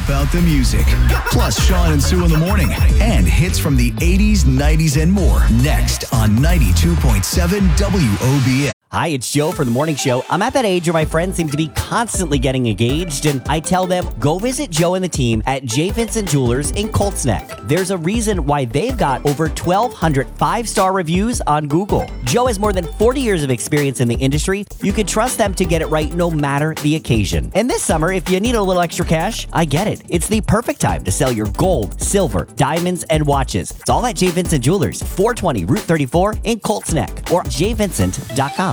about the music. Plus Sean and Sue in the morning and hits from the 80s, 90s, and more. Next on 92.7 WOBN. Hi, it's Joe for the morning show. I'm at that age where my friends seem to be constantly getting engaged, and I tell them, go visit Joe and the team at J. Vincent Jewelers in Colts Neck. There's a reason why they've got over 1,200 five-star reviews on Google. Joe has more than 40 years of experience in the industry. You can trust them to get it right no matter the occasion. And this summer, if you need a little extra cash, I get it. It's the perfect time to sell your gold, silver, diamonds, and watches. It's all at J. Vincent Jewelers, 420 Route 34 in Colts Neck, or jvincent.com.